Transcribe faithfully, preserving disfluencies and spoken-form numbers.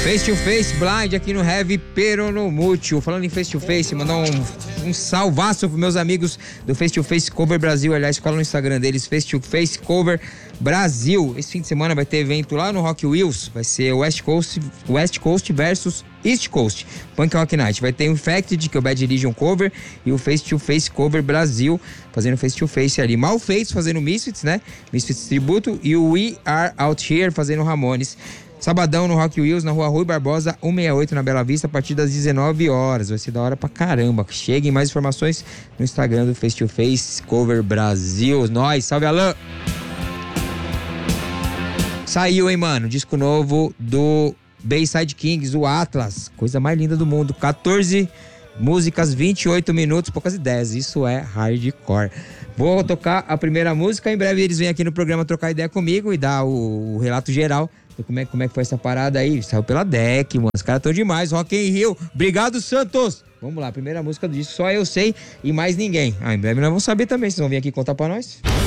Face to Face Blind aqui no Heavy Peronomútil. Falando em Face to Face, mandar um, um salvaço pros meus amigos do Face to Face Cover Brasil. Aliás, cola no Instagram deles, Face to Face Cover Brasil. Esse fim de semana vai ter evento lá no Rock Wheels. Vai ser West Coast, West Coast versus East Coast Punk Rock Night. Vai ter o Infected, que é o Bad Religion Cover, e o Face to Face Cover Brasil fazendo Face to Face ali. Malfeitos fazendo Misfits, né? Misfits Tributo. E o We Are Out Here fazendo Ramones. Sabadão no Rock Wheels, na rua Rui Barbosa, cento e sessenta e oito, na Bela Vista, a partir das dezenove horas. Vai ser da hora pra caramba. Cheguem mais informações no Instagram do Face to Face Cover Brasil. Nós, salve Alan! Saiu, hein, mano? Disco novo do Bayside Kings, o Atlas. Coisa mais linda do mundo. quatorze músicas, vinte e oito minutos, poucas ideias. Isso é hardcore. Vou tocar a primeira música. Em breve eles vêm aqui no programa trocar ideia comigo e dar o, o relato geral. Como é, como é que foi essa parada aí? Saiu pela D E C, mano. Os caras estão demais. Rock in Rio. Obrigado, Santos. Vamos lá, primeira música do disco. Só eu sei e mais ninguém. Ah, em breve nós vamos saber também. Vocês vão vir aqui contar pra nós?